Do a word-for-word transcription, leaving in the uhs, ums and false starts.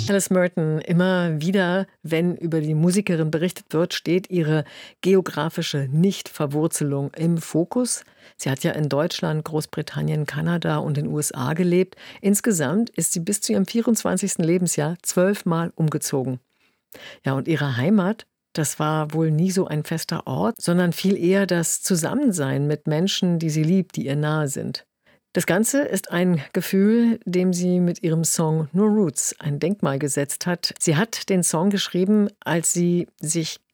Alice Merton, immer wieder, wenn über die Musikerin berichtet wird, steht ihre geografische Nichtverwurzelung im Fokus. Sie hat ja in Deutschland, Großbritannien, Kanada und den U S A gelebt. Insgesamt ist sie bis zu ihrem vierundzwanzigsten Lebensjahr zwölfmal umgezogen. Ja, und ihre Heimat, das war wohl nie so ein fester Ort, sondern viel eher das Zusammensein mit Menschen, die sie liebt, die ihr nahe sind. Das Ganze ist ein Gefühl, dem sie mit ihrem Song No Roots ein Denkmal gesetzt hat. Sie hat den Song geschrieben, als sie sich